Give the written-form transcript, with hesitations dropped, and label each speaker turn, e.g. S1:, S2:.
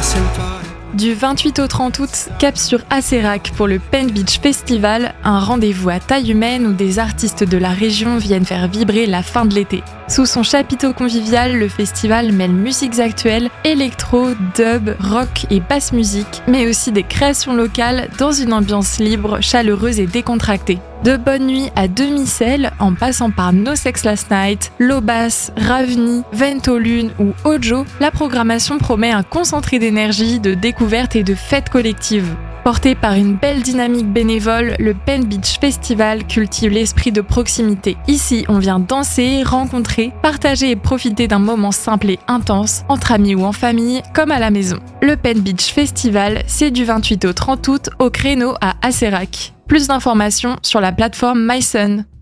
S1: Du 28 au 30 août, cap sur Asserac pour le Penn Beach Festival, un rendez-vous à taille humaine où des artistes de la région viennent faire vibrer la fin de l'été. Sous son chapiteau convivial, le festival mêle musiques actuelles, électro, dub, rock et basse musique, mais aussi des créations locales dans une ambiance libre, chaleureuse et décontractée. De Bonne Nuit à Demi-Sel, en passant par No Sex Last Night, Lobas, Ravni, Vento Lune ou Ojo, la programmation promet un concentré d'énergie, de découverte et de fête collective. Porté par une belle dynamique bénévole, le Penn Beach Festival cultive l'esprit de proximité. Ici, on vient danser, rencontrer, partager et profiter d'un moment simple et intense, entre amis ou en famille, comme à la maison. Le Penn Beach Festival, c'est du 28 au 30 août au créneau à Asserac. Plus d'informations sur la plateforme MySun.